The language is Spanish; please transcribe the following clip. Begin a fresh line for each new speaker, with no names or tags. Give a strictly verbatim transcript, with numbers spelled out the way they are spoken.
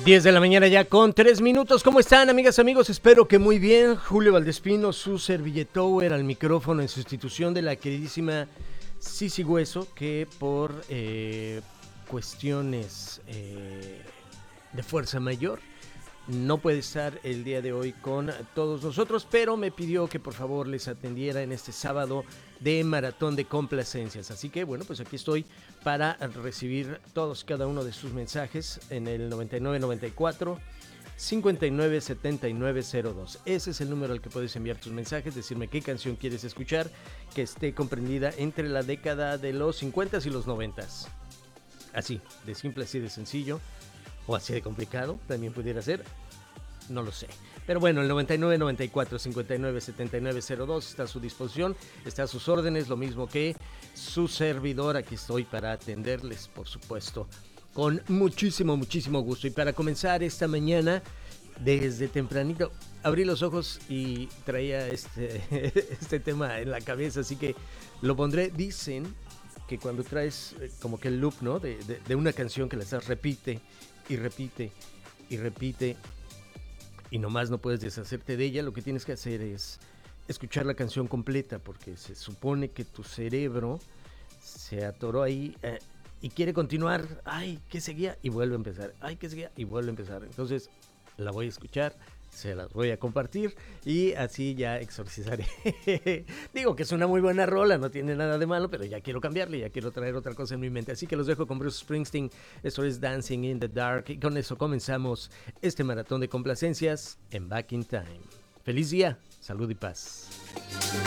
diez de la mañana ya con tres minutos. ¿Cómo están, amigas, amigos? Espero que muy bien. Julio Valdespino, su servilletower al micrófono en sustitución de la queridísima Sisi Hueso, que por eh, cuestiones eh, de fuerza mayor no puede estar el día de hoy con todos nosotros, pero me pidió que por favor les atendiera en este sábado de maratón de complacencias. Así que bueno, pues aquí estoy para recibir todos cada uno de sus mensajes en el noventa y nueve noventa y cuatro cincuenta y nueve setenta y nueve cero dos. Ese es el número al que puedes enviar tus mensajes, decirme qué canción quieres escuchar que esté comprendida entre la década de los cincuenta y los noventa. Así, de simple, así de sencillo. O así de complicado, también pudiera ser, no lo sé. Pero bueno, el noventa y nueve noventa y cuatro cincuenta y nueve setenta y nueve cero dos está a su disposición, está a sus órdenes, lo mismo que su servidor. Aquí estoy para atenderles, por supuesto, con muchísimo, muchísimo gusto. Y para comenzar esta mañana, desde tempranito, abrí los ojos y traía este, este tema en la cabeza, así que lo pondré. Dicen que cuando traes como que el loop, ¿no? De, de, de una canción que la estás repite y repite y repite y nomás no puedes deshacerte de ella, lo que tienes que hacer es escuchar la canción completa, porque se supone que tu cerebro se atoró ahí eh, y quiere continuar. Ay, ¿qué seguía? Y vuelve a empezar. Ay, ¿qué seguía? Y vuelve a empezar. Entonces la voy a escuchar, se las voy a compartir y así ya exorcizaré. Digo que es una muy buena rola, no tiene nada de malo, pero ya quiero cambiarle, ya quiero traer otra cosa en mi mente. Así que los dejo con Bruce Springsteen. Esto es Dancing in the Dark y con eso comenzamos este maratón de complacencias en Back in Time. Feliz día, salud y paz.